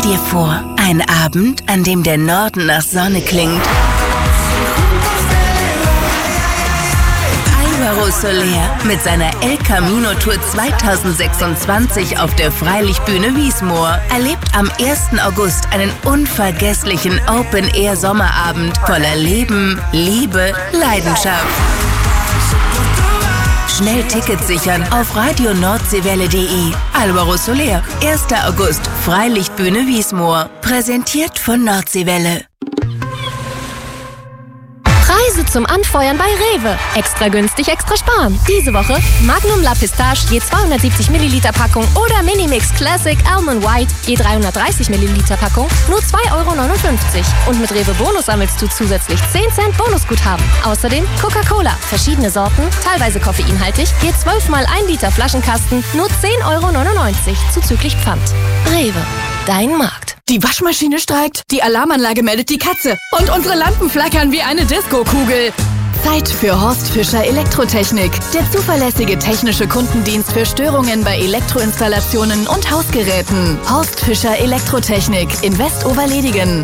dir vor, ein Abend, an dem der Norden nach Sonne klingt. Álvaro Soler mit seiner El Camino Tour 2026 auf der Freilichtbühne Wiesmoor erlebt am 1. August einen unvergesslichen Open-Air-Sommerabend voller Leben, Liebe, Leidenschaft. Schnell Tickets sichern auf radioNordseewelle.de. Álvaro Soler, 1. August, Freilichtbühne Wiesmoor. Präsentiert von Nordseewelle. Preise zum Anfeuern bei Rewe. Extra günstig, extra sparen. Diese Woche Magnum La Pistache je 270 Milliliter Packung oder Minimix Classic Almond White je 330 Milliliter Packung nur 2,59 €. Und mit Rewe Bonus sammelst du zusätzlich 10 Cent Bonusguthaben. Außerdem Coca-Cola, verschiedene Sorten, teilweise koffeinhaltig, je 12 mal 1 Liter Flaschenkasten nur 10,99 € zuzüglich Pfand. Rewe, dein Markt. Die Waschmaschine streikt, die Alarmanlage meldet die Katze und unsere Lampen flackern wie eine Disco-Kugel. Zeit für Horst Fischer Elektrotechnik, der zuverlässige technische Kundendienst für Störungen bei Elektroinstallationen und Hausgeräten. Horst Fischer Elektrotechnik in Westoverledigen.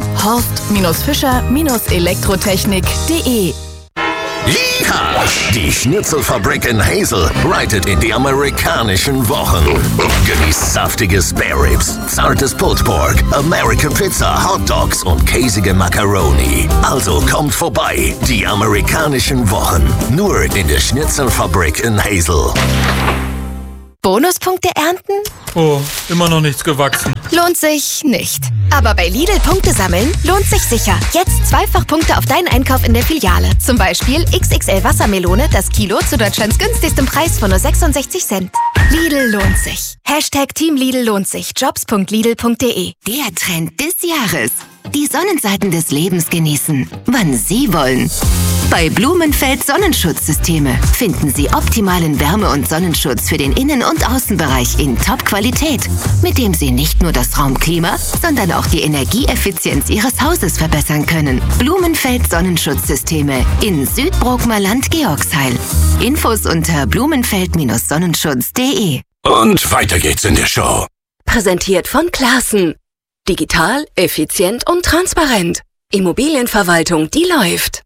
Horst-Fischer-Elektrotechnik.de. Ja, die Schnitzelfabrik in Hazel reitet in die amerikanischen Wochen. Genießt saftige Spare Ribs, zartes Pulled Pork, American Pizza, Hot Dogs und käsige Macaroni. Also kommt vorbei, die amerikanischen Wochen. Nur in der Schnitzelfabrik in Hazel. Bonuspunkte ernten? Oh, immer noch nichts gewachsen. Lohnt sich nicht. Aber bei Lidl Punkte sammeln lohnt sich sicher. Jetzt Zweifachpunkte auf deinen Einkauf in der Filiale. Zum Beispiel XXL Wassermelone, das Kilo zu Deutschlands günstigstem Preis von nur 66 Cent. Lidl lohnt sich. #Team Lidl lohnt sich. Jobs.lidl.de. Der Trend des Jahres. Die Sonnenseiten des Lebens genießen, wann Sie wollen. Bei Blumenfeld Sonnenschutzsysteme finden Sie optimalen Wärme- und Sonnenschutz für den Innen- und Außenbereich in Top-Qualität, mit dem Sie nicht nur das Raumklima, sondern auch die Energieeffizienz Ihres Hauses verbessern können. Blumenfeld Sonnenschutzsysteme in Südbrookmerland-Georgsheil. Infos unter blumenfeld-sonnenschutz.de. Und weiter geht's in der Show. Präsentiert von Classen. Digital, effizient und transparent. Immobilienverwaltung, die läuft.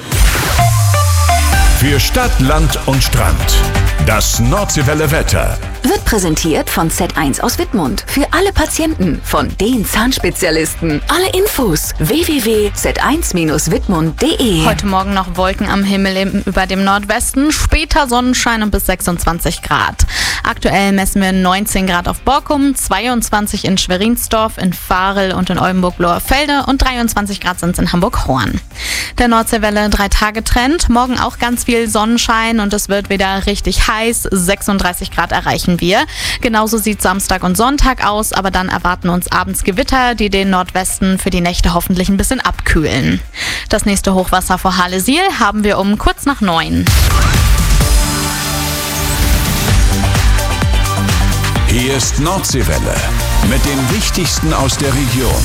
Für Stadt, Land und Strand. Das Nordseewelle Wetter. Wird präsentiert von Z1 aus Wittmund. Für alle Patienten von den Zahnspezialisten. Alle Infos www.z1-wittmund.de. Heute Morgen noch Wolken am Himmel über dem Nordwesten, später Sonnenschein und bis 26 Grad. Aktuell messen wir 19 Grad auf Borkum, 22 in Schwerinsdorf, in Varel und in Oldenburg-Lohrfelde und 23 Grad sind es in Hamburg-Horn. Der Nordseewelle 3-Tage-Trend. Morgen auch ganz viel Sonnenschein und es wird wieder richtig heiß. 36 Grad erreichen wir. Genauso sieht Samstag und Sonntag aus, aber dann erwarten uns abends Gewitter, die den Nordwesten für die Nächte hoffentlich ein bisschen abkühlen. Das nächste Hochwasser vor Halle-Siel haben wir um kurz nach 9. Hier ist Nordseewelle mit dem Wichtigsten aus der Region.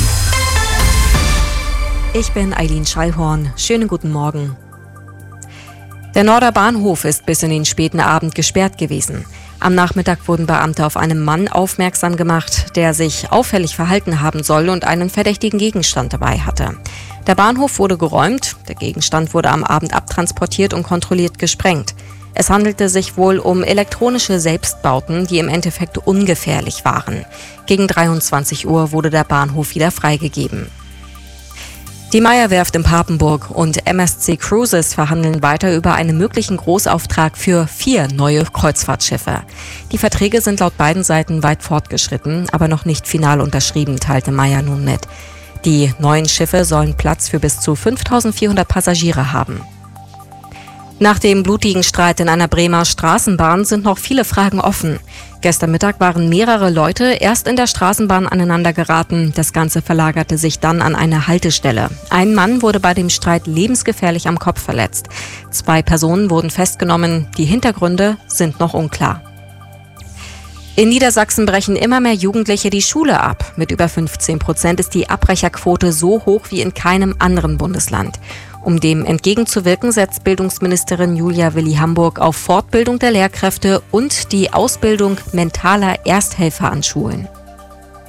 Ich bin Eileen Schallhorn. Schönen guten Morgen. Der Norder Bahnhof ist bis in den späten Abend gesperrt gewesen. Am Nachmittag wurden Beamte auf einen Mann aufmerksam gemacht, der sich auffällig verhalten haben soll und einen verdächtigen Gegenstand dabei hatte. Der Bahnhof wurde geräumt, der Gegenstand wurde am Abend abtransportiert und kontrolliert gesprengt. Es handelte sich wohl um elektronische Selbstbauten, die im Endeffekt ungefährlich waren. Gegen 23 Uhr wurde der Bahnhof wieder freigegeben. Die Meyer-Werft in Papenburg und MSC Cruises verhandeln weiter über einen möglichen Großauftrag für 4 neue Kreuzfahrtschiffe. Die Verträge sind laut beiden Seiten weit fortgeschritten, aber noch nicht final unterschrieben, teilte Meyer nun mit. Die neuen Schiffe sollen Platz für bis zu 5.400 Passagiere haben. Nach dem blutigen Streit in einer Bremer Straßenbahn sind noch viele Fragen offen. Gestern Mittag waren mehrere Leute erst in der Straßenbahn aneinander geraten. Das Ganze verlagerte sich dann an eine Haltestelle. Ein Mann wurde bei dem Streit lebensgefährlich am Kopf verletzt. 2 Personen wurden festgenommen. Die Hintergründe sind noch unklar. In Niedersachsen brechen immer mehr Jugendliche die Schule ab. Mit über 15% ist die Abbrecherquote so hoch wie in keinem anderen Bundesland. Um dem entgegenzuwirken, setzt Bildungsministerin Julia Willi-Hamburg auf Fortbildung der Lehrkräfte und die Ausbildung mentaler Ersthelfer an Schulen.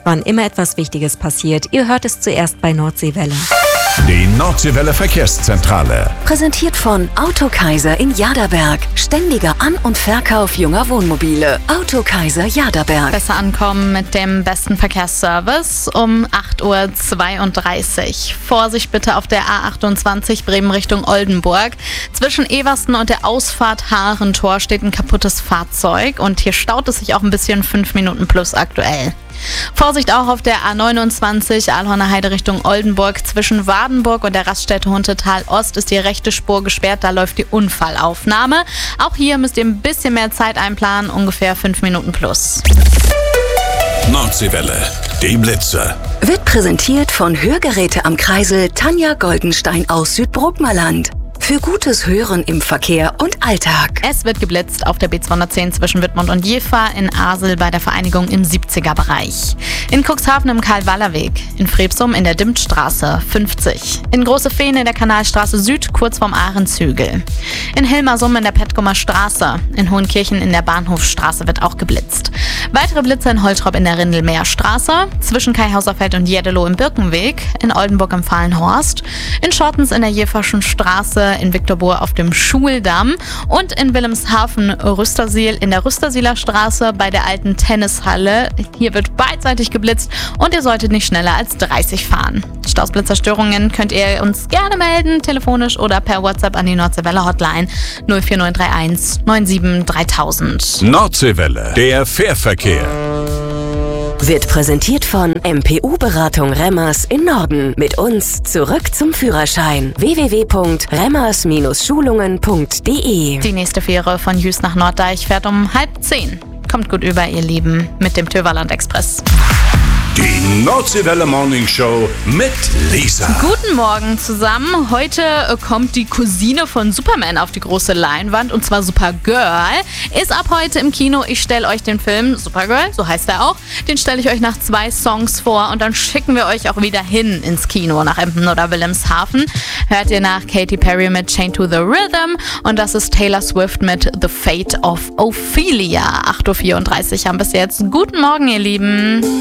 Wann immer etwas Wichtiges passiert, ihr hört es zuerst bei Nordseewelle. Die Nordseewelle Verkehrszentrale. Präsentiert von Autokaiser in Jaderberg. Ständiger An- und Verkauf junger Wohnmobile. Autokaiser Jaderberg. Besser ankommen mit dem besten Verkehrsservice um 8:32 Uhr. Vorsicht bitte auf der A28 Bremen Richtung Oldenburg. Zwischen Eversten und der Ausfahrt Haarentor steht ein kaputtes Fahrzeug und hier staut es sich auch ein bisschen, 5 Minuten plus aktuell. Vorsicht auch auf der A29 Aalhorner Heide Richtung Oldenburg. Zwischen Wardenburg und der Raststätte Huntetal Ost ist die rechte Spur gesperrt, da läuft die Unfallaufnahme. Auch hier müsst ihr ein bisschen mehr Zeit einplanen, ungefähr 5 Minuten plus. Nordseewelle, die Blitzer. Wird präsentiert von Hörgeräte am Kreisel Tanja Goldenstein aus Südbrookmerland. Für gutes Hören im Verkehr und Alltag. Es wird geblitzt auf der B210 zwischen Wittmund und Jever, in Asel bei der Vereinigung im 70er-Bereich. In Cuxhaven im Karl-Waller-Weg, in Frebsum in der Dimtstraße 50, in Große Fehn in der Kanalstraße Süd kurz vorm Ahrenzügel, in Hilmersum in der Petkumer Straße, in Hohenkirchen in der Bahnhofstraße wird auch geblitzt. Weitere Blitze in Holtrop in der Rindelmeerstraße, zwischen Kaihauserfeld und Jeddelo im Birkenweg, in Oldenburg im Fahlenhorst, in Schortens in der Jeverschen Straße, in Viktorbohr auf dem Schuldamm und in Wilhelmshaven Rüstersiel in der Rüstersieler Straße bei der alten Tennishalle. Hier wird beidseitig geblitzt und ihr solltet nicht schneller als 30 fahren. Stausblitzerstörungen könnt ihr uns gerne melden, telefonisch oder per WhatsApp an die Nordseewelle Hotline 04931 97 3000. Nordseewelle, der Fährverkehr. Wird präsentiert von MPU-Beratung Remmers in Norden. Mit uns zurück zum Führerschein. www.remmers-schulungen.de. Die nächste Fähre von Jüst nach Norddeich fährt um 9:30. Kommt gut über, ihr Lieben, mit dem Töverland Express. Die Nordseewelle Morning Show mit Lisa. Guten Morgen zusammen. Heute kommt die Cousine von Superman auf die große Leinwand und zwar Supergirl. Ist ab heute im Kino. Ich stelle euch den Film Supergirl, so heißt er auch. Den stelle ich euch nach 2 Songs vor und dann schicken wir euch auch wieder hin ins Kino nach Emden oder Wilhelmshaven. Hört ihr nach Katy Perry mit Chained to the Rhythm und das ist Taylor Swift mit The Fate of Ophelia. 8:34 Uhr haben bis jetzt. Guten Morgen, ihr Lieben.